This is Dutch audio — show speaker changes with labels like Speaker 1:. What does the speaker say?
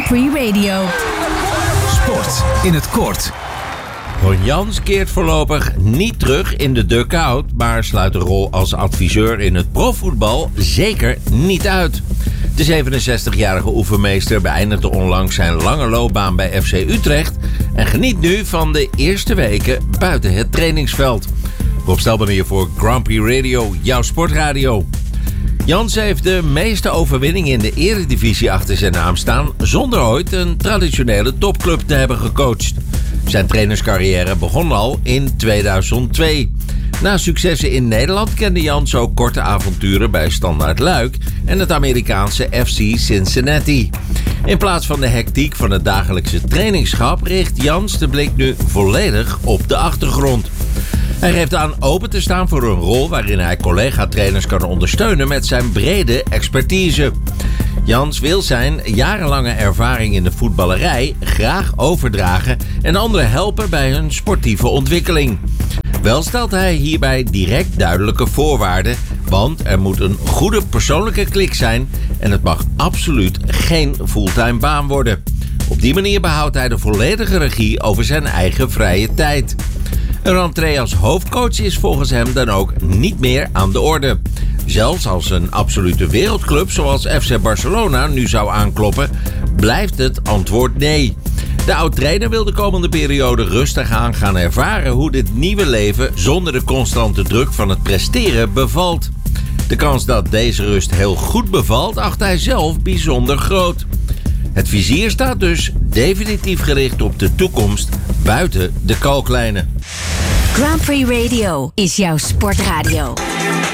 Speaker 1: Prix Radio.
Speaker 2: Sport in het kort.
Speaker 3: Ron Jans keert voorlopig niet terug in de dugout, maar sluit de rol als adviseur in het profvoetbal zeker niet uit. De 67-jarige oefenmeester beëindigde onlangs zijn lange loopbaan bij FC Utrecht en geniet nu van de eerste weken buiten het trainingsveld. Rob Stelman hier voor Grand Prix Radio, jouw sportradio. Jans heeft de meeste overwinningen in de Eredivisie achter zijn naam staan zonder ooit een traditionele topclub te hebben gecoacht. Zijn trainerscarrière begon al in 2002. Na successen in Nederland kende Jans ook korte avonturen bij Standaard Luik en het Amerikaanse FC Cincinnati. In plaats van de hectiek van het dagelijkse trainingsschap richt Jans de blik nu volledig op de achtergrond. Hij geeft aan open te staan voor een rol waarin hij collega-trainers kan ondersteunen met zijn brede expertise. Jans wil zijn jarenlange ervaring in de voetballerij graag overdragen en anderen helpen bij hun sportieve ontwikkeling. Wel stelt hij hierbij direct duidelijke voorwaarden, want er moet een goede persoonlijke klik zijn en het mag absoluut geen fulltime baan worden. Op die manier behoudt hij de volledige regie over zijn eigen vrije tijd. Een rentree als hoofdcoach is volgens hem dan ook niet meer aan de orde. Zelfs als een absolute wereldclub zoals FC Barcelona nu zou aankloppen, blijft het antwoord nee. De oud-trainer wil de komende periode rustig aan gaan ervaren hoe dit nieuwe leven zonder de constante druk van het presteren bevalt. De kans dat deze rust heel goed bevalt, acht hij zelf bijzonder groot. Het vizier staat dus definitief gericht op de toekomst buiten de kalklijnen.
Speaker 1: Grand Prix Radio is jouw sportradio.